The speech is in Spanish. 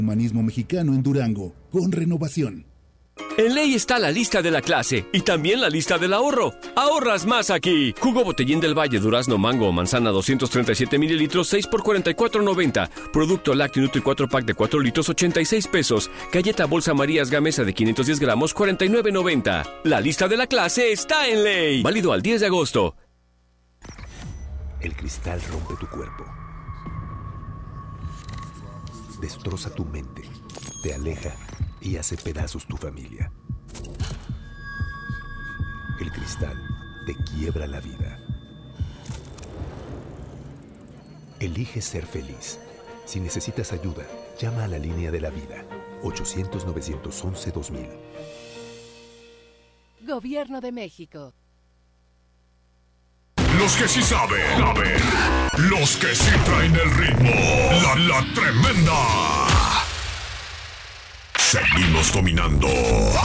Humanismo mexicano en Durango, con renovación. En Ley está la lista de la clase y también la lista del ahorro. ¡Ahorras más aquí! Jugo Botellín del Valle, durazno, mango o manzana 237 mililitros, 6 por 44.90. Producto lácteo Nutri 4 pack de 4 litros, 86 pesos. Galleta Bolsa Marías Gamesa de 510 gramos, 49.90. La lista de la clase está en Ley. Válido al 10 de agosto. El cristal rompe tu cuerpo. Destroza tu mente. Te aleja y hace pedazos tu familia. El cristal te quiebra la vida. Elige ser feliz. Si necesitas ayuda, llama a la línea de la vida. 800-911-2000. Gobierno de México. Los que sí saben. Los que sí traen el ritmo. La tremenda. Seguimos dominando.